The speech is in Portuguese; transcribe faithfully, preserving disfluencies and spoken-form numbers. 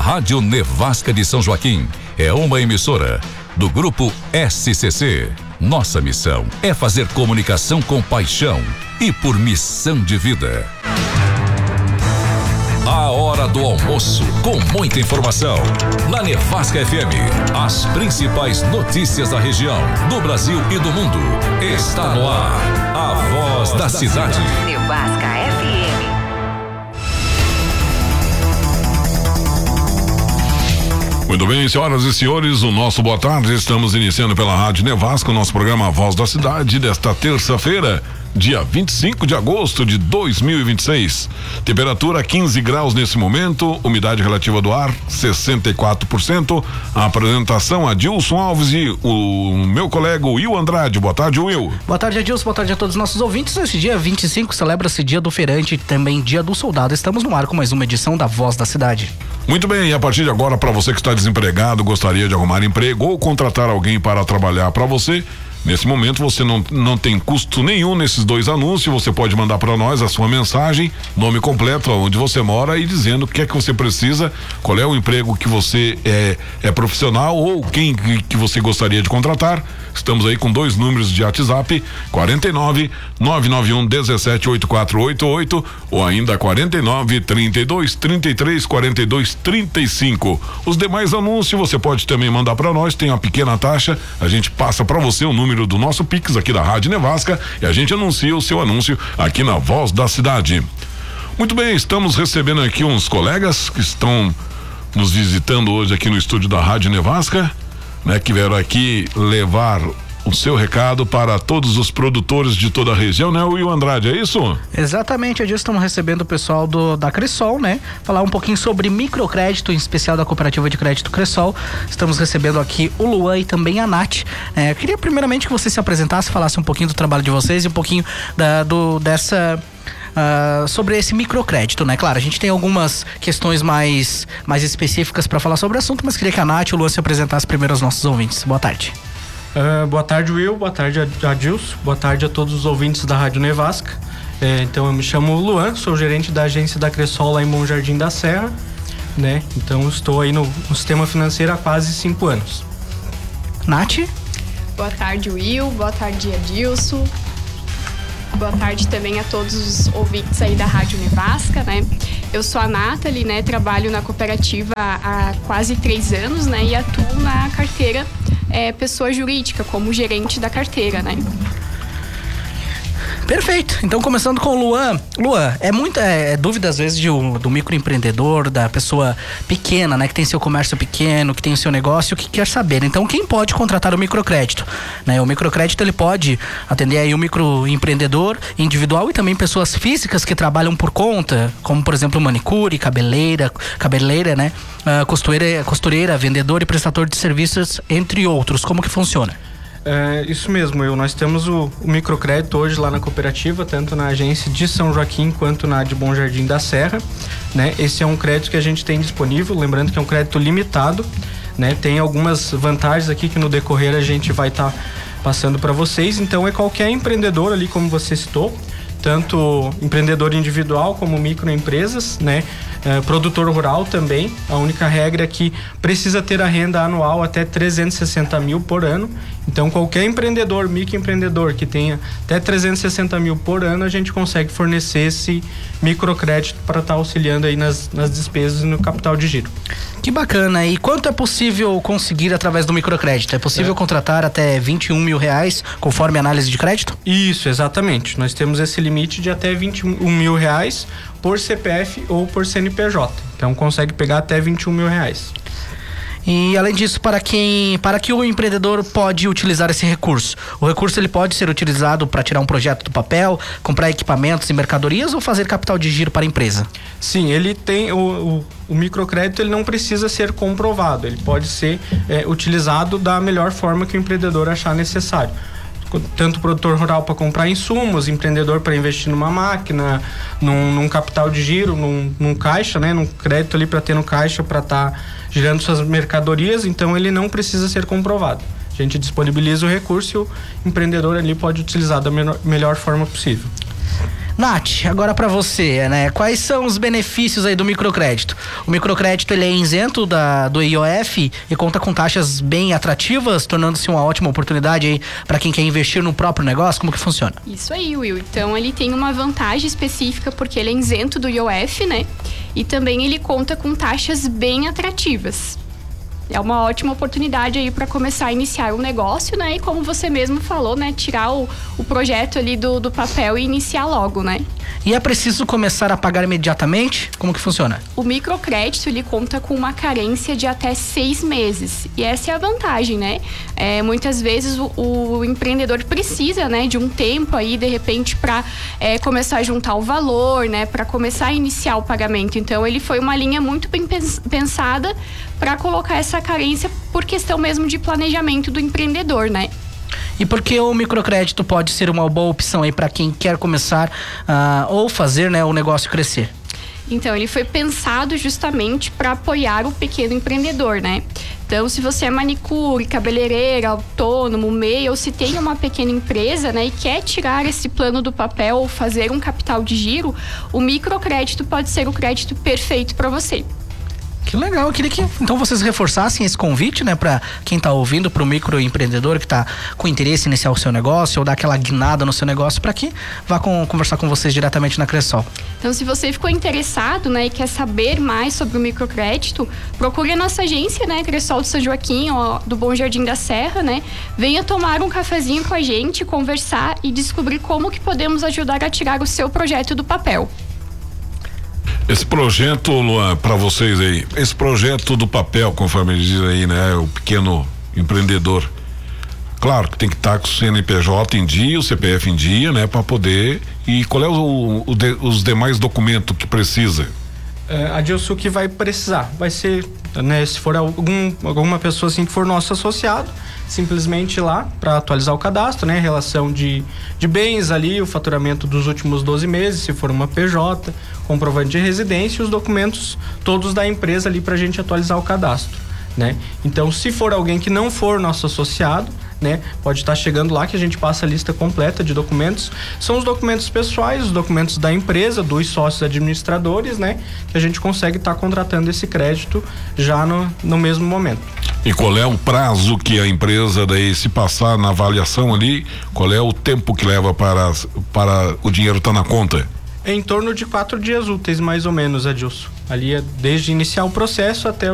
Rádio Nevasca de São Joaquim é uma emissora do Grupo S C C. Nossa missão é fazer comunicação com paixão e por missão de vida. A hora do almoço, com muita informação. Na Nevasca F M, as principais notícias da região, do Brasil e do mundo. Está no ar, a voz da cidade. Nevasca F M. Muito bem, senhoras e senhores, o nosso boa tarde. Estamos iniciando pela Rádio Nevasca o nosso programa A Voz da Cidade desta terça-feira, dia vinte e cinco de agosto de dois mil e vinte e seis. Temperatura quinze graus nesse momento, umidade relativa do ar sessenta e quatro por cento. A apresentação Adilson Alves e o meu colega Will Andrade. Boa tarde, Will. Boa tarde, Adilson. Boa tarde a todos os nossos ouvintes. Nesse dia vinte e cinco celebra-se Dia do Feirante e também Dia do Soldado. Estamos no ar com mais uma edição da Voz da Cidade. Muito bem, e a partir de agora, para você que está desempregado, gostaria de arrumar emprego ou contratar alguém para trabalhar para você, nesse momento você não, não tem custo nenhum nesses dois anúncios. Você pode mandar para nós a sua mensagem, nome completo, onde você mora e dizendo o que é que você precisa, qual é o emprego que você é, é profissional ou quem que, que você gostaria de contratar. Estamos aí com dois números de WhatsApp, quarenta e nove, nove nove um, dezessete, oitenta e quatro oitenta e oito ou ainda quarenta e nove, trinta e dois, trinta e três, quarenta e dois, trinta e cinco. Os demais anúncios você pode também mandar para nós, tem uma pequena taxa, a gente passa para você o número do nosso Pix aqui da Rádio Nevasca e a gente anuncia o seu anúncio aqui na Voz da Cidade. Muito bem, estamos recebendo aqui uns colegas que estão nos visitando hoje aqui no estúdio da Rádio Nevasca, né, que vieram aqui levar o seu recado para todos os produtores de toda a região, né, Will Andrade, é isso? Exatamente, hoje estamos recebendo o pessoal do, da Cressol, né, falar um pouquinho sobre microcrédito, em especial da Cooperativa de Crédito Cressol. Estamos recebendo aqui o Luan e também a Nath. É, eu queria primeiramente que você se apresentasse, falasse um pouquinho do trabalho de vocês e um pouquinho da, do, dessa... Uh, sobre esse microcrédito, né? Claro, a gente tem algumas questões mais, mais específicas para falar sobre o assunto, mas queria que a Nath e o Luan se apresentassem primeiro aos nossos ouvintes. Boa tarde. Uh, boa tarde, Will. Boa tarde, Adilson. Boa tarde a todos os ouvintes da Rádio Nevasca. É, então, eu me chamo Luan, sou gerente da agência da Cressol lá em Bom Jardim da Serra, né? Então, estou aí no, no sistema financeiro há quase cinco anos. Nath? Boa tarde, Will. Boa tarde, Adilson. Boa tarde também a todos os ouvintes aí da Rádio Nevasca, né? Eu sou a Nathalie, né? Trabalho na cooperativa há quase três anos, né? E atuo na carteira é, pessoa jurídica, como gerente da carteira, né? Perfeito. Então, começando com o Luan. Luan, é muita é, dúvida às vezes de, um, do microempreendedor, da pessoa pequena, né? Que tem seu comércio pequeno, que tem o seu negócio, que quer saber. Então, quem pode contratar o microcrédito? Né? O microcrédito, ele pode atender aí o microempreendedor individual e também pessoas físicas que trabalham por conta, como, por exemplo, manicure, cabeleira, cabeleira, né? Uh, costureira, costureira, vendedor e prestador de serviços, entre outros. Como que funciona? É, isso mesmo, eu, nós temos o, o microcrédito hoje lá na cooperativa, tanto na agência de São Joaquim quanto na de Bom Jardim da Serra, né? Esse é um crédito que a gente tem disponível, lembrando que é um crédito limitado, né? Tem algumas vantagens aqui que no decorrer a gente vai estar tá passando para vocês. Então é qualquer empreendedor ali, como você citou, tanto empreendedor individual como microempresas, né? É, produtor rural também. A única regra é que precisa ter a renda anual até trezentos e sessenta mil por ano. Então, qualquer empreendedor, microempreendedor que tenha até trezentos e sessenta mil por ano, a gente consegue fornecer esse microcrédito para estar tá auxiliando aí nas, nas despesas e no capital de giro. Que bacana. E quanto é possível conseguir através do microcrédito? É possível é. contratar até vinte e um mil reais conforme a análise de crédito? Isso, exatamente. Nós temos esse limite de até vinte e um mil reais por C P F ou por C N P J. Então consegue pegar até vinte e um mil reais. E além disso, para quem, para que o empreendedor pode utilizar esse recurso? O recurso ele pode ser utilizado para tirar um projeto do papel, comprar equipamentos e mercadorias ou fazer capital de giro para a empresa? Sim, ele tem o, o, o microcrédito, ele não precisa ser comprovado, ele pode ser é, utilizado da melhor forma que o empreendedor achar necessário. Tanto o produtor rural para comprar insumos, empreendedor para investir numa máquina, num, num capital de giro, num, num caixa, né? Num crédito ali para ter no caixa para estar tá girando suas mercadorias, então ele não precisa ser comprovado. A gente disponibiliza o recurso e o empreendedor ali pode utilizar da menor, melhor forma possível. Nath, agora para você, né? Quais são os benefícios aí do microcrédito? O microcrédito ele é isento da, do I O F e conta com taxas bem atrativas, tornando-se uma ótima oportunidade aí para quem quer investir no próprio negócio. Como que funciona? Isso aí, Will. Então ele tem uma vantagem específica porque ele é isento do I O F, né? E também ele conta com taxas bem atrativas. É uma ótima oportunidade aí para começar a iniciar um negócio, né? E como você mesmo falou, né? Tirar o, o projeto ali do, do papel e iniciar logo, né? E é preciso começar a pagar imediatamente? Como que funciona? O microcrédito, ele conta com uma carência de até seis meses. E essa é a vantagem, né? É, muitas vezes o, o empreendedor precisa, né? De um tempo aí, de repente, para é, começar a juntar o valor, né? Para começar a iniciar o pagamento. Então, ele foi uma linha muito bem pensada para colocar essa carência por questão mesmo de planejamento do empreendedor, né? E por que o microcrédito pode ser uma boa opção aí para quem quer começar uh, ou fazer, né, o negócio crescer? Então, ele foi pensado justamente para apoiar o pequeno empreendedor, né? Então, se você é manicure, cabeleireira, autônomo, M E I, ou se tem uma pequena empresa, né, e quer tirar esse plano do papel ou fazer um capital de giro, o microcrédito pode ser o crédito perfeito para você. Que legal, eu queria que então vocês reforçassem esse convite, né, para quem tá ouvindo, pro microempreendedor que tá com interesse em iniciar o seu negócio ou dar aquela guinada no seu negócio, para que vá com, conversar com vocês diretamente na Cressol. Então, se você ficou interessado, né, e quer saber mais sobre o microcrédito, procure a nossa agência, né, Cressol de São Joaquim, ó, do Bom Jardim da Serra, né, venha tomar um cafezinho com a gente, conversar e descobrir como que podemos ajudar a tirar o seu projeto do papel. Esse projeto, Luan, para vocês aí, esse projeto do papel, conforme ele diz aí, né, o pequeno empreendedor, claro que tem que estar com o C N P J em dia, o C P F em dia, né, para poder. E qual é o, o de, os demais documentos que precisa? É, Adilson, que vai precisar, vai ser, né, se for algum, alguma pessoa assim que for nosso associado, simplesmente lá para atualizar o cadastro, né? Relação de, de bens ali, o faturamento dos últimos doze meses, se for uma P J, comprovante de residência e os documentos todos da empresa ali para a gente atualizar o cadastro, né? Então, se for alguém que não for nosso associado, né, pode estar chegando lá que a gente passa a lista completa de documentos. São os documentos pessoais, os documentos da empresa, dos sócios administradores, né, que a gente consegue estar contratando esse crédito já no, no mesmo momento. E qual é o prazo que a empresa daí, se passar na avaliação ali, qual é o tempo que leva para, para o dinheiro estar na conta? É em torno de quatro dias úteis, mais ou menos, Adilson. Ali é desde iniciar o processo até